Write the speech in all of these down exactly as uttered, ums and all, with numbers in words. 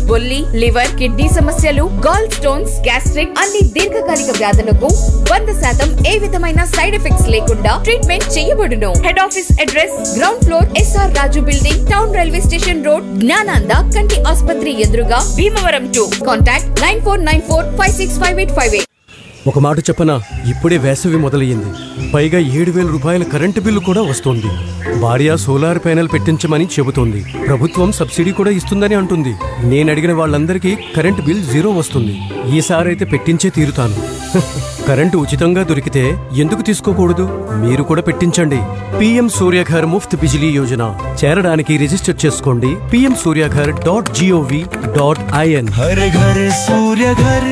బొల్లి, liver, kidney సమస్యలు, gall stones, gastric అన్ని దీర్ఘకాలిక వ్యాధులకు వంద శాతం ఏ విధమైన సైడ్ ఎఫెక్ట్స్ లేకుండా ట్రీట్మెంట్ చేయబడును. Head office address ground floor SR రాజు building, town railway station road, Gnananda కంటి ఆసుపత్రి ఎదురుగా, Bhimavaram two. Contact nine four nine four five six five eight five eight. ఒక మాట చెప్పనా, ఇప్పుడే వేసవి మొదలయ్యింది. పైగా ఏడు వేల రూపాయల కరెంటు బిల్లు కూడా వస్తోంది. భార్య సోలార్ ప్యానెల్ పెట్టించమని చెబుతోంది. ప్రభుత్వం సబ్సిడీ కూడా ఇస్తుందని అంటుంది. నేను అడిగిన వాళ్ళందరికీ కరెంటు బిల్ జీరో వస్తుంది. ఈసారైతే పెట్టించే తీరుతాను. కరెంటు ఉచితంగా దొరికితే ఎందుకు తీసుకోకూడదు? మీరు కూడా పెట్టించండి. పీఎం సూర్యఘర్ ముఫ్త్ బిజిలీ యోజన చేరడానికి రిజిస్టర్ చేసుకోండి. PM Surya Ghar dot GOV dot IN. Har Ghar Surya Ghar.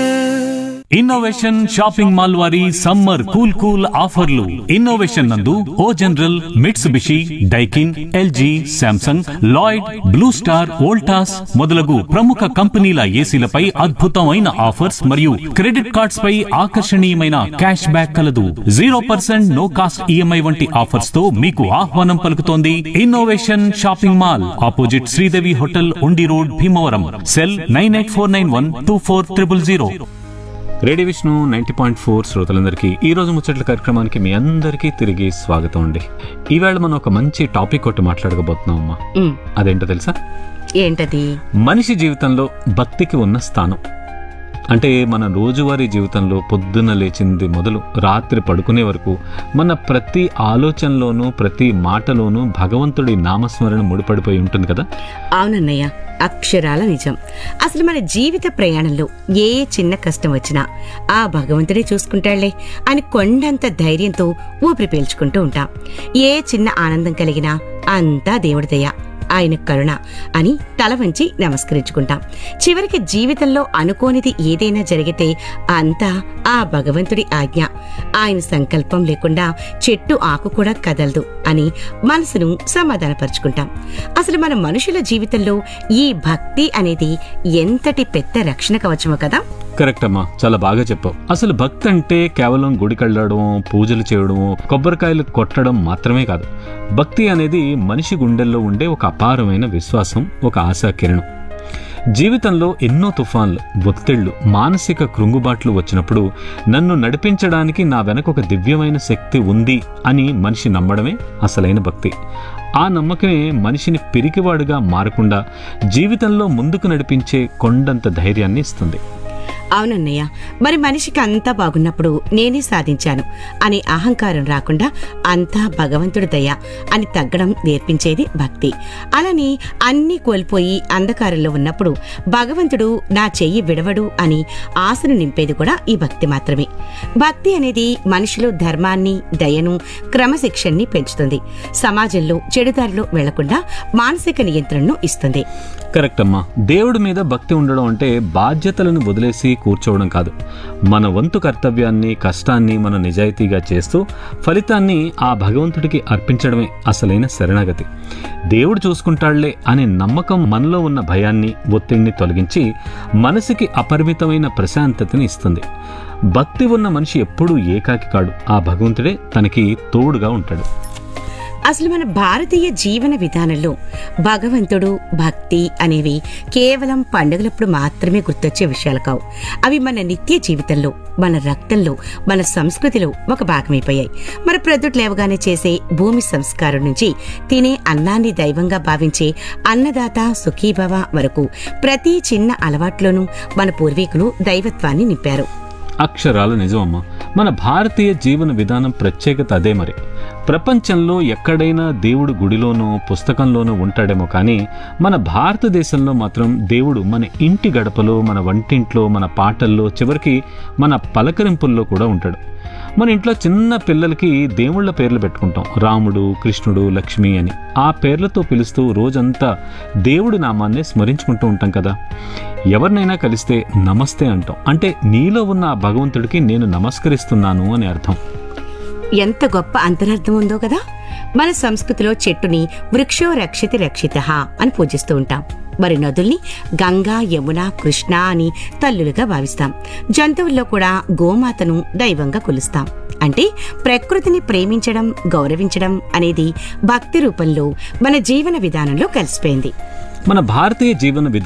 Innovation shopping mall వారి సమ్మర్ కూల్ కూల్ ఆఫర్లు. ఇన్నోవేషన్ నందు ఓ general, Mitsubishi, Daikin, LG, Samsung, Lloyd, blue star, Voltas మొదలగు ప్రముఖ కంపెనీల ఏసీలపై అద్భుతమైన ఆఫర్స్ మరియు క్రెడిట్ కార్డ్స్ పై ఆకర్షణీయమైన క్యాష్ బ్యాక్ కలదు. Zero percent no cost EMI వంటి ఆఫర్స్ తో మీకు ఆహ్వానం పలుకుతోంది innovation shopping mall, opposite Sridevi hotel, ఉండి road, Bhimavaram. Cell nine eight four nine one two four triple zero. Radio Vishnu ninety point four శ్రోతలందరికీ ఈ రోజు ముచ్చట్ల కార్యక్రమానికి మీ అందరికీ తిరిగి స్వాగతం అండి. ఈవేళ మనం ఒక మంచి టాపిక్ ఒకటి మాట్లాడకపోతున్నాం అమ్మా. అదేంటో తెలుసా? ఏంటది? మనిషి జీవితంలో భక్తికి ఉన్న స్థానం. అంటే మన రోజువారీ జీవితంలో పొద్దున్న లేచింది మొదలు రాత్రి పడుకునే వరకు మన ప్రతి ఆలోచనలోనూ ప్రతి మాటలోనూ భగవంతుడి నామస్మరణ ముడిపడిపోయి ఉంటుంది కదా. అవునన్నయ్య, అక్షరాల నిజం. అసలు మన జీవిత ప్రయాణంలో ఏ చిన్న కష్టం వచ్చినా ఆ భగవంతుడే చూసుకుంటాళ్లే అని కొండంత ధైర్యంతో ఊపిరి పీల్చుకుంటూ ఉంటాం. ఏ చిన్న ఆనందం కలిగినా అంతా దేవుడి దయ, ఆయన కరుణ అని తల వంచి నమస్కరించుకుంటాం. చివరికి జీవితంలో అనుకోనిది ఏదైనా జరిగితే అంతా ఆ భగవంతుడి ఆజ్ఞ, ఆయన సంకల్పం లేకుండా చెట్టు ఆకు కూడా కదలదు అని మనసును సమాధానపరుచుకుంటాం. అసలు మన మనుషుల జీవితంలో ఈ భక్తి అనేది ఎంతటి పెద్ద రక్షణ కవచమో కదా. కరెక్ట్ అమ్మా, చాలా బాగా చెప్పావు. అసలు భక్తి అంటే కేవలం గుడికెళ్ళడం, పూజలు చేయడం, కొబ్బరికాయలు కొట్టడం మాత్రమే కాదు. భక్తి అనేది మనిషి గుండెల్లో ఉండే ఒక అపారమైన విశ్వాసం, ఒక ఆశా కిరణం. జీవితంలో ఎన్నో తుఫాన్లు, ఒత్తిళ్లు, మానసిక కృంగుబాట్లు వచ్చినప్పుడు నన్ను నడిపించడానికి నా వెనక ఒక దివ్యమైన శక్తి ఉంది అని మనిషి నమ్మడమే అసలైన భక్తి. ఆ నమ్మకమే మనిషిని పిరికివాడుగా మారకుండా జీవితంలో ముందుకు నడిపించే కొండంత ధైర్యాన్ని ఇస్తుంది. అవునన్నయ్య, మరి మనిషికి అంతా బాగున్నప్పుడు నేనే సాధించాను అనే అహంకారం రాకుండా అంతా భగవంతుడి దయ అని తగ్గడం నేర్పించేది భక్తి. అలాని అన్నీ కోల్పోయి అంధకారంలో ఉన్నప్పుడు భగవంతుడు నా చెయ్యి విడవడు అని ఆశను నింపేది కూడా ఈ భక్తి మాత్రమే. భక్తి అనేది మనిషిలో ధర్మాన్ని, దయను, క్రమశిక్షణని పెంచుతుంది. సమాజంలో చెడుదారిలో వెళ్లకుండా మానసిక నియంత్రణను ఇస్తుంది. కరెక్ట్ అమ్మా. దేవుడి మీద భక్తి ఉండడం అంటే బాధ్యతలను వదిలేసి కూర్చోవడం కాదు. మన వంతు కర్తవ్యాన్ని, కష్టాన్ని మన నిజాయితీగా చేస్తూ ఫలితాన్ని ఆ భగవంతుడికి అర్పించడమే అసలైన శరణాగతి. దేవుడు చూసుకుంటాళ్లే అనే నమ్మకం మనలో ఉన్న భయాన్ని, ఒత్తిడిని తొలగించి మనసుకి అపరిమితమైన ప్రశాంతతని ఇస్తుంది. భక్తి ఉన్న మనిషి ఎప్పుడూ ఏకాకి కాడు. ఆ భగవంతుడే తనకి తోడుగా ఉంటాడు. అసలు మన భారతీయ జీవన విధానంలో భగవంతుడు, భక్తి అనేవి కేవలం పండుగలప్పుడు మాత్రమే గుర్తొచ్చే విషయాలు కావు. అవి మన నిత్య జీవితంలో, మన రక్తంలో, మన సంస్కృతిలో ఒక భాగమైపోయాయి. మన ప్రొద్దుట లేవగానే చేసే భూమి సంస్కారం నుంచి తినే అన్నాన్ని దైవంగా భావించే అన్నదాత సుఖీభవ వరకు ప్రతి చిన్న అలవాట్లోనూ మన పూర్వీకులు దైవత్వాన్ని నింపారు. అక్షరాల నిజమమ్మా. మన భారతీయ జీవన విధానం ప్రత్యేకత అదే. మరి ప్రపంచంలో ఎక్కడైనా దేవుడు గుడిలోనో పుస్తకంలోనో ఉంటాడేమో కానీ మన భారతదేశంలో మాత్రం దేవుడు మన ఇంటి గడపలో, మన వంటింట్లో, మన పాటల్లో, చివరికి మన పలకరింపుల్లో కూడా ఉంటాడు. మన ఇంట్లో చిన్న పిల్లలకి దేవుళ్ల పేర్లు పెట్టుకుంటాం, రాముడు, కృష్ణుడు, లక్ష్మి అని. ఆ పేర్లతో పిలుస్తూ రోజంతా దేవుడి నామాన్నే స్మరించుకుంటూ ఉంటాం కదా. ఎవరినైనా కలిస్తే నమస్తే అంటాం. అంటే నీలో ఉన్న ఆ భగవంతుడికి నేను నమస్కరిస్తున్నాను అని అర్థం. ఎంత గొప్ప అంతరార్థం ఉందో కదా. మన సంస్కృతిలో చెట్టుని వృక్షో రక్షితి రక్షితః అని పూజిస్తూ ఉంటాం. మరి నదుల్ని గంగా, యమున, కృష్ణ అని తల్లులుగా భావిస్తాం. జంతువుల్లో కూడా గోమాతను దైవంగా కొలుస్తాం. అంటే ప్రకృతిని ప్రేమించడం, గౌరవించడం అనేది భక్తి రూపంలో మన జీవన విధానంలో కలిసిపోయింది. మన భారతీయ జీవన విధానం